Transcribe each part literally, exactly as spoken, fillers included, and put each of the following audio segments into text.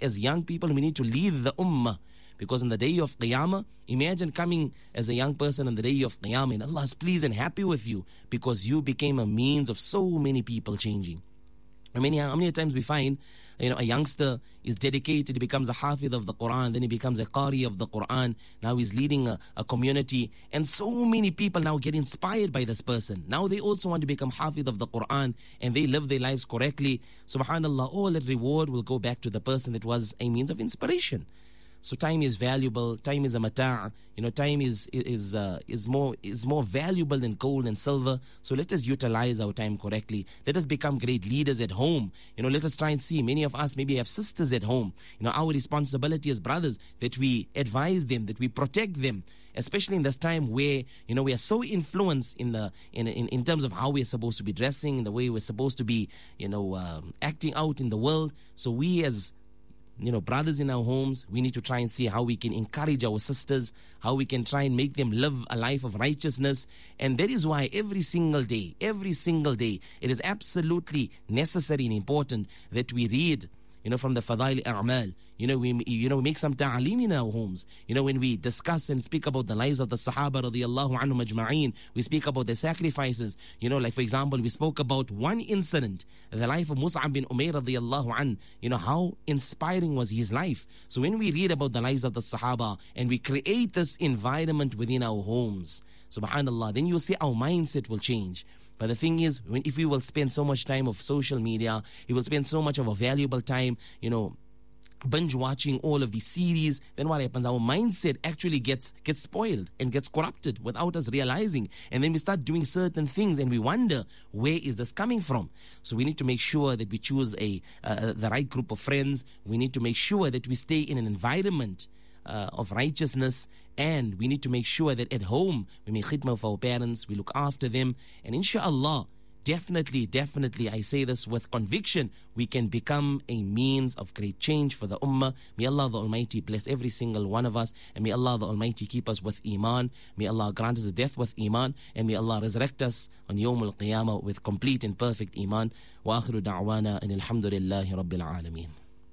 as young people, we need to lead the ummah. Because on the day of Qiyamah, imagine coming as a young person on the day of Qiyamah, and Allah is pleased and happy with you because you became a means of so many people changing. I mean, how many times we find, you know, a youngster is dedicated, he becomes a hafidh of the Quran, then he becomes a qari of the Quran, now he's leading a, a community, and so many people now get inspired by this person. Now they also want to become hafidh of the Quran, and they live their lives correctly. Subhanallah, all that reward will go back to the person that was a means of inspiration. So time is valuable. Time is a mata'. You know, time is is uh, is more is more valuable than gold and silver. So let us utilize our time correctly. Let us become great leaders at home. You know, let us try and see. Many of us maybe have sisters at home. You know, our responsibility as brothers that we advise them, that we protect them, especially in this time where, you know, we are so influenced in the in in, in terms of how we are supposed to be dressing, in the way we're supposed to be, you know, um, acting out in the world. So we as you know, brothers in our homes, we need to try and see how we can encourage our sisters, how we can try and make them live a life of righteousness. And that is why every single day, every single day, it is absolutely necessary and important that we read, you know, from the Fadail A'mal. You know, we you know we make some ta'aleem in our homes. You know, when we discuss and speak about the lives of the Sahaba radiyallahu anhum ajma'een, we speak about their sacrifices. You know, like for example, we spoke about one incident, the life of Mus'ab bin Umair radiyallahu anhu. You know, how inspiring was his life. So when we read about the lives of the Sahaba and we create this environment within our homes, subhanallah, then you'll see our mindset will change. But the thing is, when, if we will spend so much time of social media, we will spend so much of a valuable time, you know, binge watching all of these series, then what happens? Our mindset actually gets gets spoiled and gets corrupted without us realizing. And then we start doing certain things and we wonder, where is this coming from? So we need to make sure that we choose a uh, the right group of friends. We need to make sure that we stay in an environment Uh, of righteousness, and we need to make sure that at home we make khidmah for our parents, we look after them, and inshallah, definitely, definitely, I say this with conviction, we can become a means of great change for the ummah. May Allah the Almighty bless every single one of us, and may Allah the Almighty keep us with iman. May Allah grant us death with iman, and may Allah resurrect us on Yawm al-Qiyamah with complete and perfect iman. Wa akhiru da'wana and alhamdulillahi rabbil alameen.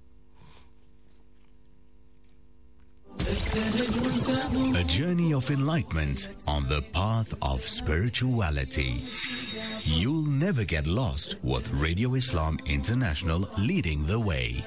A journey of enlightenment on the path of spirituality. You'll never get lost with Radio Islam International leading the way.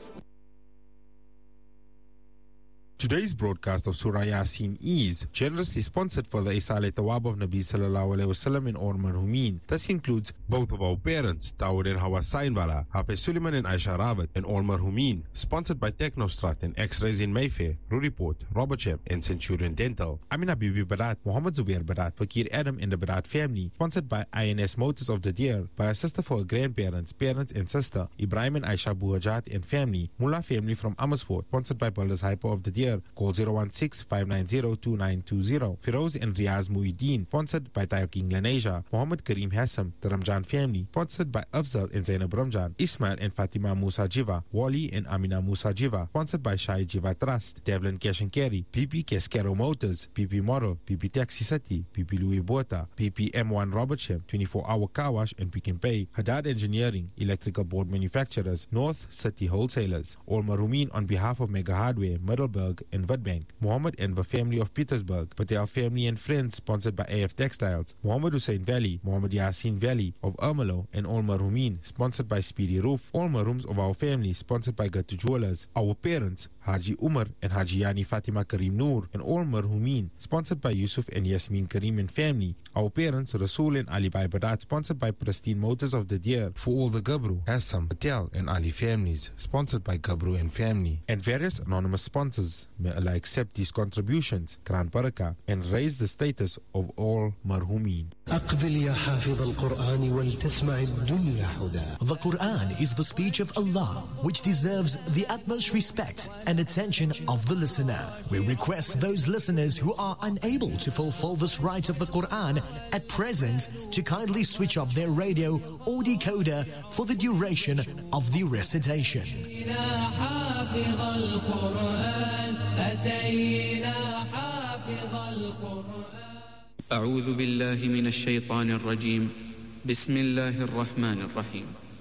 Today's broadcast of Surah Yasin is generously sponsored for the Isale Tawab of Nabi Sallallahu Alaihi Wasallam in Or Marhumin. This includes both of our parents, Dawood and Hawa Sainbala, Hafiz Suleiman and Aisha Rabat, and Or Marhumin. Sponsored by Technostrat and X-Rays in Mayfair, Ruriport, Robertshire, and Centurion Dental. Amina Bibi Barat, Muhammad Zubair Barat, Fakir Adam and the Barat family. Sponsored by I N S Motors of the Deer, by a sister for her grandparents, parents and sister, Ibrahim and Aisha Buhajat and family. Mullah family from Amersfoort. Sponsored by Builders Hyper of the Deer. Call zero one six, five nine zero, two nine two zero. Firoz and Riaz Muhyiddin, sponsored by Tire King Lanesia. Muhammad Kareem Hassam, the Ramjan family, sponsored by Afzal and Zainab Ramjan. Ismail and Fatima Musa Jiva. Wali and Amina Musa Jiva, sponsored by Shai Jiva Trust. Devlin Cash and Carry. P P Cascaro Motors. P P Model. P P Taxi City. P P Louis Bota. P P M one Robertshire. twenty-four hour car wash and Pick and Pay. Haddad Engineering. Electrical board manufacturers. North City Wholesalers. All Marumin on behalf of Mega Hardware, Middleburg and Witbank. Muhammad Enver family of Petersburg. Patel family and friends, sponsored by A F Textiles. Muhammad Hussein Valley. Muhammad Yasin Valley of Ermelo and All Marumin, sponsored by Speedy Roof. All Marums of our family, sponsored by Gatu Jewelers. Our parents, Haji Umar and Haji Yani Fatima Karim Noor and All Marhumin, sponsored by Yusuf and Yasmin Karim and family. Our parents, Rasul and Ali Bai Badat, sponsored by Pristine Motors of the Deer. For all the Gabru, Assam, Patel and Ali families, sponsored by Gabru and family. And various anonymous sponsors. May Allah accept these contributions, Quran Barakah, and raise the status of all Marhumin. The Quran is the speech of Allah, which deserves the utmost respect and attention of the listener. We request those listeners who are unable to fulfill this right of the Quran at present to kindly switch off their radio or decoder for the duration of the recitation. أعوذ بالله من الشيطان الرجيم بسم الله الرحمن الرحيم